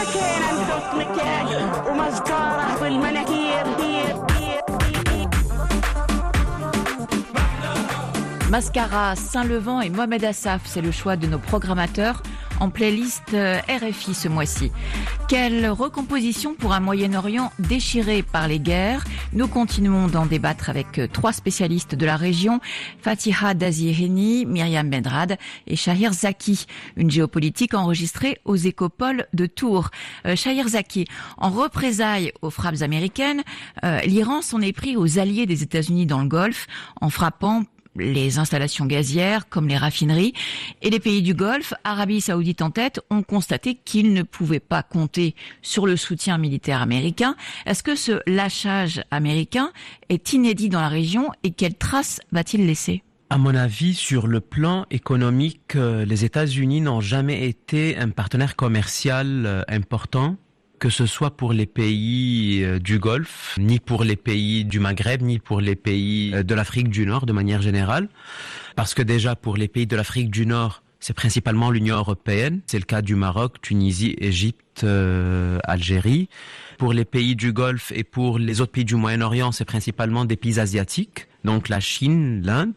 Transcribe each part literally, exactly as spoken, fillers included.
Mascara, Saint-Levant et Mohamed Assaf, c'est le choix de nos programmateurs en playlist R F I ce mois-ci. Quelle recomposition pour un Moyen-Orient déchiré par les guerres? Nous continuons d'en débattre avec trois spécialistes de la région, Fatiha Daziheni, Myriam Benrad et Shahir Zaki. Une géopolitique enregistrée aux écopoles de Tours. Euh, Shahir Zaki, en représailles aux frappes américaines, euh, l'Iran s'en est pris aux alliés des États-Unis dans le Golfe en frappant les installations gazières comme les raffineries, et les pays du Golfe, Arabie Saoudite en tête, ont constaté qu'ils ne pouvaient pas compter sur le soutien militaire américain. Est-ce que ce lâchage américain est inédit dans la région et quelles traces va-t-il laisser ? À mon avis, sur le plan économique, les États-Unis n'ont jamais été un partenaire commercial important, que ce soit pour les pays du Golfe, ni pour les pays du Maghreb, ni pour les pays de l'Afrique du Nord de manière générale. Parce que déjà, pour les pays de l'Afrique du Nord, c'est principalement l'Union européenne. C'est le cas du Maroc, Tunisie, Égypte, euh, Algérie. Pour les pays du Golfe et pour les autres pays du Moyen-Orient, c'est principalement des pays asiatiques, donc la Chine, l'Inde.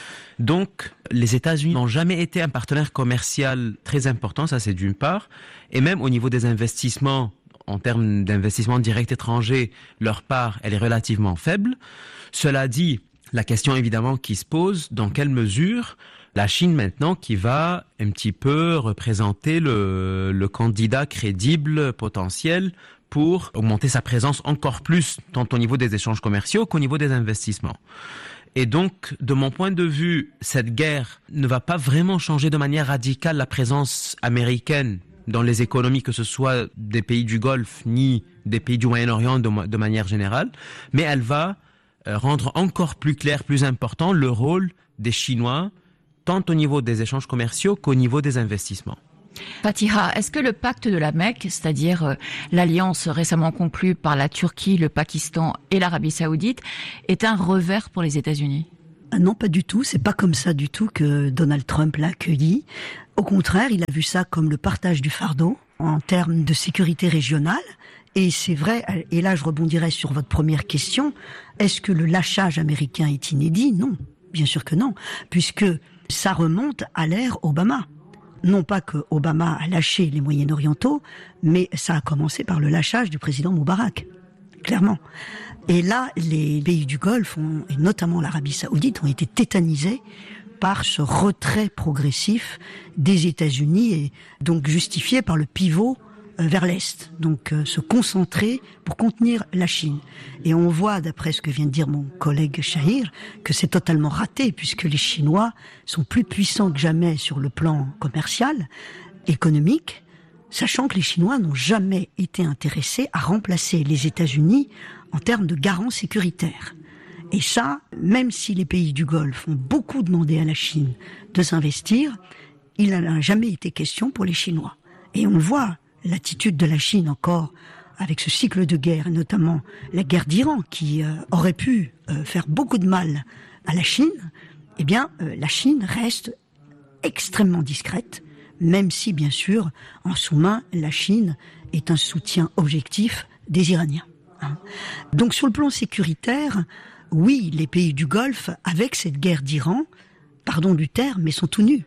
Donc, les États-Unis n'ont jamais été un partenaire commercial très important, ça c'est d'une part. Et même au niveau des investissements, en termes d'investissement direct étranger, leur part, elle est relativement faible. Cela dit, la question évidemment qui se pose, dans quelle mesure la Chine maintenant qui va un petit peu représenter le, le candidat crédible potentiel pour augmenter sa présence encore plus, tant au niveau des échanges commerciaux qu'au niveau des investissements. Et donc, de mon point de vue, cette guerre ne va pas vraiment changer de manière radicale la présence américaine dans les économies, que ce soit des pays du Golfe ni des pays du Moyen-Orient de, de manière générale, mais elle va euh, rendre encore plus clair, plus important le rôle des Chinois, tant au niveau des échanges commerciaux qu'au niveau des investissements. Fatiha, est-ce que le pacte de la Mecque, c'est-à-dire euh, l'alliance récemment conclue par la Turquie, le Pakistan et l'Arabie Saoudite, est un revers pour les États-Unis ? Ah non, pas du tout. C'est pas comme ça du tout que Donald Trump l'a accueilli. Au contraire, il a vu ça comme le partage du fardeau en termes de sécurité régionale. Et c'est vrai, et là je rebondirai sur votre première question, est-ce que le lâchage américain est inédit ? Non, bien sûr que non, puisque ça remonte à l'ère Obama. Non pas que Obama a lâché les Moyen-Orientaux, mais ça a commencé par le lâchage du président Moubarak, clairement. Et là, les pays du Golfe, ont, et notamment l'Arabie Saoudite, ont été tétanisés par ce retrait progressif des États-Unis et donc justifié par le pivot vers l'Est. Donc euh, se concentrer pour contenir la Chine. Et on voit, d'après ce que vient de dire mon collègue Shahir, que c'est totalement raté puisque les Chinois sont plus puissants que jamais sur le plan commercial, économique, sachant que les Chinois n'ont jamais été intéressés à remplacer les États-Unis en termes de garant sécuritaire. Et ça, même si les pays du Golfe ont beaucoup demandé à la Chine de s'investir, il n'en a jamais été question pour les Chinois. Et on le voit, l'attitude de la Chine encore avec ce cycle de guerre, et notamment la guerre d'Iran, qui euh, aurait pu euh, faire beaucoup de mal à la Chine, eh bien, euh, la Chine reste extrêmement discrète, même si, bien sûr, en sous-main, la Chine est un soutien objectif des Iraniens. Hein. Donc, sur le plan sécuritaire, oui, les pays du Golfe, avec cette guerre d'Iran, pardon du terme, mais sont tout nus.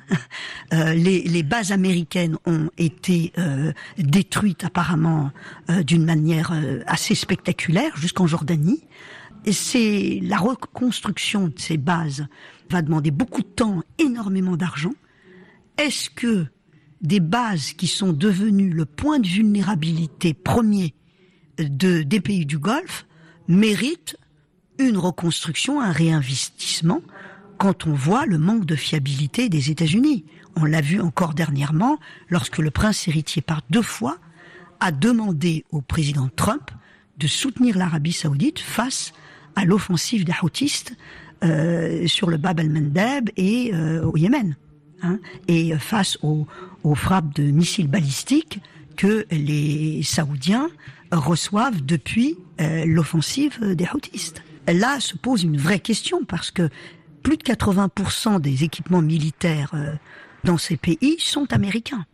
euh, les, les bases américaines ont été euh, détruites apparemment euh, d'une manière euh, assez spectaculaire jusqu'en Jordanie. Et c'est la reconstruction de ces bases va demander beaucoup de temps, énormément d'argent. Est-ce que des bases qui sont devenues le point de vulnérabilité premier de, des pays du Golfe méritent une reconstruction, un réinvestissement quand on voit le manque de fiabilité des États-Unis? On l'a vu encore dernièrement lorsque le prince héritier par deux fois a demandé au président Trump de soutenir l'Arabie Saoudite face à l'offensive des Houthis euh, sur le Bab el-Mandeb et euh, au Yémen, hein, et face aux, aux frappes de missiles balistiques que les Saoudiens reçoivent depuis euh, l'offensive des Houthis. Là se pose une vraie question parce que plus de quatre-vingts pour cent des équipements militaires euh, dans ces pays sont américains.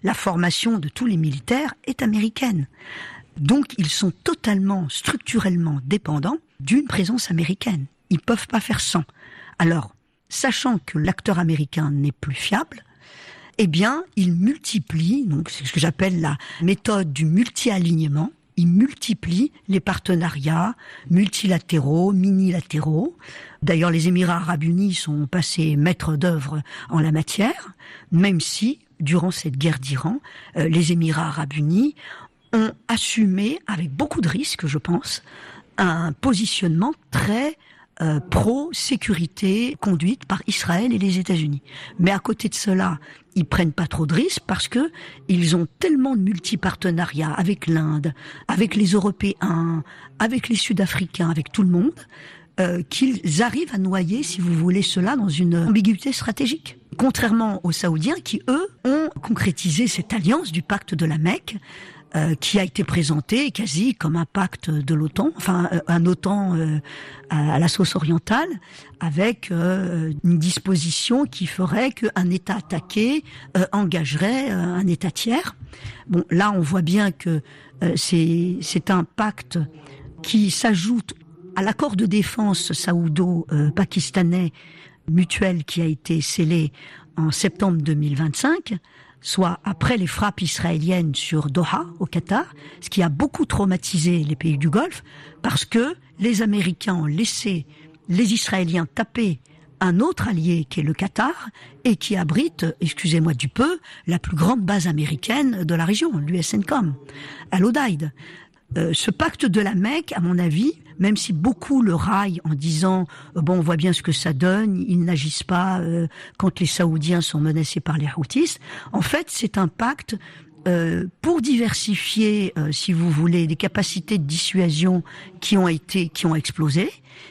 La formation de tous les militaires est américaine. Donc ils sont totalement, structurellement dépendants d'une présence américaine. Ils peuvent pas faire sans. Alors, sachant que l'acteur américain n'est plus fiable, eh bien, ils multiplient, donc c'est ce que j'appelle la méthode du multi-alignement, ils multiplient les partenariats multilatéraux, minilatéraux. D'ailleurs, les Émirats arabes unis sont passés maîtres d'œuvre en la matière, même si, durant cette guerre d'Iran, euh, les Émirats arabes unis ont assumé, avec beaucoup de risques, je pense, un positionnement très euh, pro-sécurité conduite par Israël et les États-Unis. Mais à côté de cela, ils prennent pas trop de risques parce que ils ont tellement de multipartenariats avec l'Inde, avec les Européens, avec les Sud-Africains, avec tout le monde, euh, qu'ils arrivent à noyer, si vous voulez, cela dans une ambiguïté stratégique. Contrairement aux Saoudiens qui, eux, ont concrétisé cette alliance du pacte de la Mecque, Euh, qui a été présenté quasi comme un pacte de l'OTAN, enfin euh, un OTAN euh, à, à la sauce orientale, avec euh, une disposition qui ferait qu'un État attaqué euh, engagerait euh, un État tiers. Bon, là on voit bien que euh, c'est c'est un pacte qui s'ajoute à l'accord de défense saoudo-pakistanais mutuel qui a été scellé en septembre deux mille vingt-cinq, soit après les frappes israéliennes sur Doha, au Qatar, ce qui a beaucoup traumatisé les pays du Golfe, parce que les Américains ont laissé les Israéliens taper un autre allié qui est le Qatar, et qui abrite, excusez-moi du peu, la plus grande base américaine de la région, l'U S N COM, à l'Odeid. Euh, ce pacte de la Mecque, à mon avis, même si beaucoup le raillent en disant euh, bon, on voit bien ce que ça donne, ils n'agissent pas euh, quand les Saoudiens sont menacés par les Houthis. En fait, c'est un pacte euh, pour diversifier, euh, si vous voulez, des capacités de dissuasion qui ont été, qui ont explosé,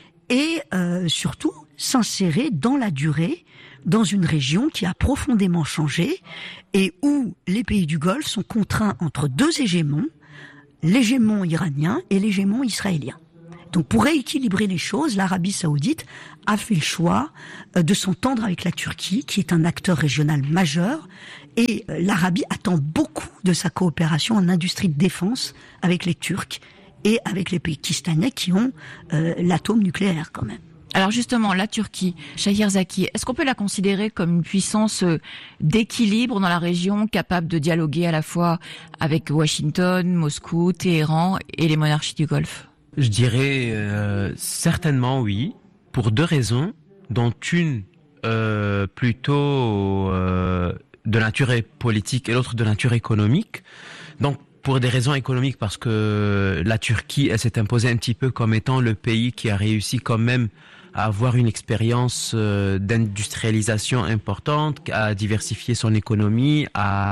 et euh, surtout s'insérer dans la durée dans une région qui a profondément changé et où les pays du Golfe sont contraints entre deux hégémons, l'hégémon iranien et l'hégémon israélien. Donc pour rééquilibrer les choses, l'Arabie saoudite a fait le choix de s'entendre avec la Turquie, qui est un acteur régional majeur, et l'Arabie attend beaucoup de sa coopération en industrie de défense avec les Turcs et avec les Pakistanais qui ont euh, l'atome nucléaire quand même. Alors justement, la Turquie, Shahir Zaki, est-ce qu'on peut la considérer comme une puissance d'équilibre dans la région, capable de dialoguer à la fois avec Washington, Moscou, Téhéran et les monarchies du Golfe ? Je dirais euh, certainement oui, pour deux raisons, dont une euh, plutôt euh, de nature politique et l'autre de nature économique. Donc pour des raisons économiques, parce que la Turquie, elle s'est imposée un petit peu comme étant le pays qui a réussi quand même à avoir une expérience euh, d'industrialisation importante, à diversifier son économie,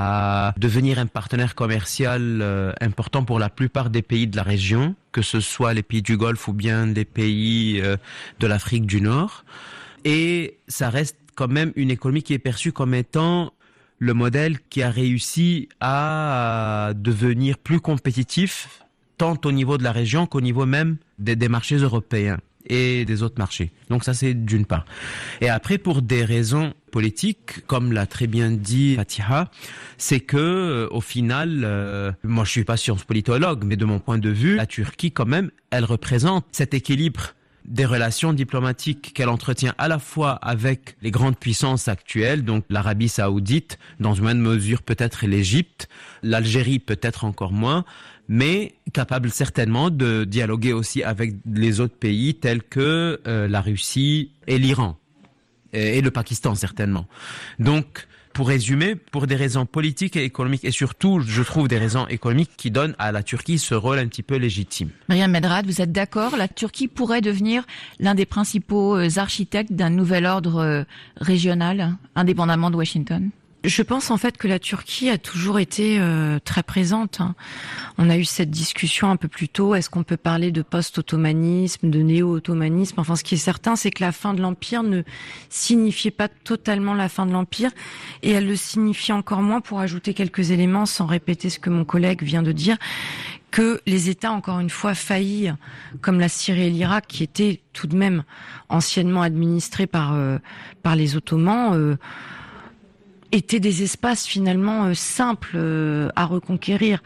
à devenir un partenaire commercial euh, important pour la plupart des pays de la région, que ce soit les pays du Golfe ou bien les pays euh, de l'Afrique du Nord. Et ça reste quand même une économie qui est perçue comme étant le modèle qui a réussi à devenir plus compétitif, tant au niveau de la région qu'au niveau même des, des marchés européens et des autres marchés. Donc ça, c'est d'une part. Et après, pour des raisons politiques, comme l'a très bien dit Fatiha, c'est que euh, au final, euh, moi je suis pas science politologue, mais de mon point de vue, la Turquie quand même, elle représente cet équilibre des relations diplomatiques qu'elle entretient à la fois avec les grandes puissances actuelles, donc l'Arabie saoudite, dans une moindre mesure peut-être l'Égypte, l'Algérie peut-être encore moins, mais capable certainement de dialoguer aussi avec les autres pays tels que euh, la Russie et l'Iran, et, et le Pakistan certainement. Donc, pour résumer, pour des raisons politiques et économiques, et surtout, je trouve, des raisons économiques qui donnent à la Turquie ce rôle un petit peu légitime. Myriam Medrad, vous êtes d'accord ? La Turquie pourrait devenir l'un des principaux architectes d'un nouvel ordre régional, indépendamment de Washington ? Je pense en fait que la Turquie a toujours été euh, très présente. Hein. On a eu cette discussion un peu plus tôt. Est-ce qu'on peut parler de post-ottomanisme, de néo-ottomanisme ? Enfin, ce qui est certain, c'est que la fin de l'Empire ne signifiait pas totalement la fin de l'Empire. Et elle le signifie encore moins, pour ajouter quelques éléments, sans répéter ce que mon collègue vient de dire, que les États, encore une fois, faillis, comme la Syrie et l'Irak, qui étaient tout de même anciennement administrés par, euh, par les Ottomans, euh, étaient des espaces finalement euh, simples euh, à reconquérir.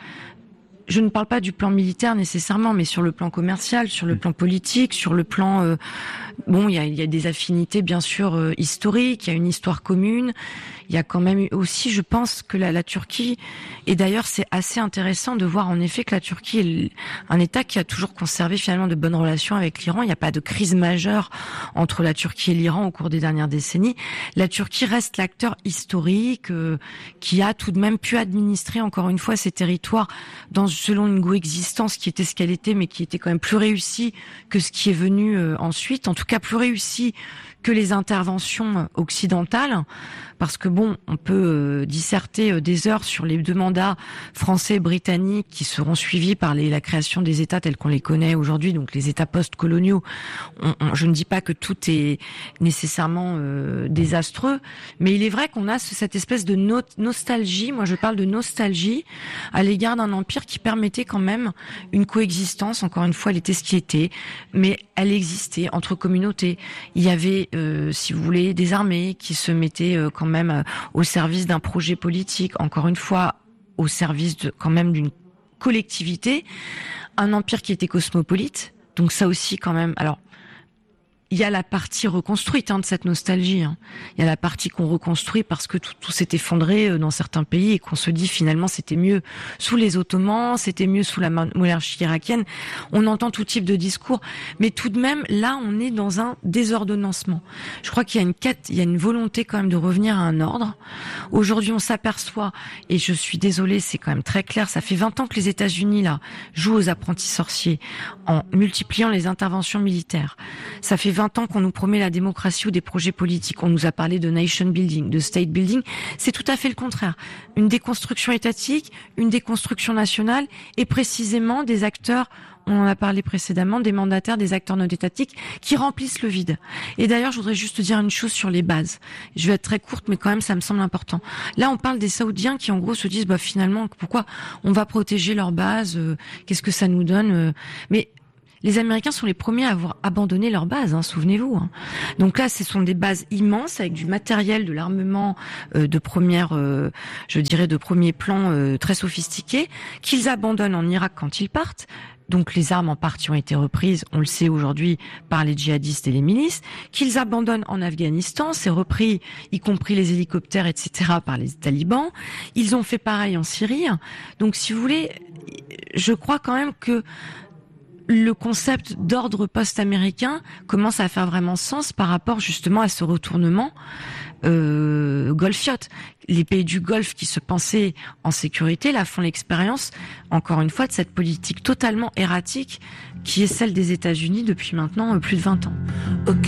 Je ne parle pas du plan militaire nécessairement, mais sur le plan commercial, sur le plan politique, sur le plan... Euh, bon, il y a, y a des affinités, bien sûr, euh, historiques, il y a une histoire commune. Il y a quand même aussi, je pense, que la, la Turquie... Et d'ailleurs, c'est assez intéressant de voir en effet que la Turquie est un État qui a toujours conservé finalement de bonnes relations avec l'Iran. Il n'y a pas de crise majeure entre la Turquie et l'Iran au cours des dernières décennies. La Turquie reste l'acteur historique euh, qui a tout de même pu administrer, encore une fois, ces territoires dans selon une coexistence qui était ce qu'elle était, mais qui était quand même plus réussie que ce qui est venu euh, ensuite. En tout cas, plus réussie que les interventions occidentales, parce que bon, on peut euh, disserter euh, des heures sur les deux mandats français et britanniques qui seront suivis par les, la création des États tels qu'on les connaît aujourd'hui, donc les États post-coloniaux. On, on, je ne dis pas que tout est nécessairement euh, désastreux, mais il est vrai qu'on a cette espèce de no- nostalgie, moi je parle de nostalgie, à l'égard d'un empire qui permettait quand même une coexistence, encore une fois, elle était ce qui était, mais elle existait entre communautés. Il y avait Euh, si vous voulez, des armées qui se mettaient euh, quand même euh, au service d'un projet politique, encore une fois, au service de, quand même d'une collectivité, un empire qui était cosmopolite, donc ça aussi quand même, alors, il y a la partie reconstruite hein, de cette nostalgie. Hein. Il y a la partie qu'on reconstruit parce que tout, tout s'est effondré dans certains pays et qu'on se dit finalement c'était mieux sous les Ottomans, c'était mieux sous la monarchie irakienne. On entend tout type de discours, mais tout de même là on est dans un désordonnancement. Je crois qu'il y a une quête, il y a une volonté quand même de revenir à un ordre. Aujourd'hui on s'aperçoit, et je suis désolée, c'est quand même très clair, ça fait vingt ans que les États-Unis là jouent aux apprentis sorciers en multipliant les interventions militaires. Ça fait vingt ans qu'on nous promet la démocratie ou des projets politiques. On nous a parlé de nation building, de state building. C'est tout à fait le contraire. Une déconstruction étatique, une déconstruction nationale et précisément des acteurs, on en a parlé précédemment, des mandataires, des acteurs non étatiques qui remplissent le vide. Et d'ailleurs, je voudrais juste dire une chose sur les bases. Je vais être très courte, mais quand même, ça me semble important. Là, on parle des Saoudiens qui, en gros, se disent, bah, finalement, pourquoi on va protéger leurs bases? euh, Qu'est-ce que ça nous donne euh, Mais les Américains sont les premiers à avoir abandonné leurs bases, hein, souvenez-vous. Hein. Donc là, ce sont des bases immenses avec du matériel, de l'armement euh, de première, euh, je dirais, de premier plan euh, très sophistiqué, qu'ils abandonnent en Irak quand ils partent. Donc les armes en partie ont été reprises, on le sait aujourd'hui, par les djihadistes et les milices, qu'ils abandonnent en Afghanistan, c'est repris, y compris les hélicoptères, et cetera, par les talibans. Ils ont fait pareil en Syrie. Donc si vous voulez, je crois quand même que le concept d'ordre post-américain commence à faire vraiment sens par rapport justement à ce retournement euh, golfiote. Les pays du Golfe qui se pensaient en sécurité, là, font l'expérience, encore une fois, de cette politique totalement erratique qui est celle des États-Unis depuis maintenant plus de vingt ans.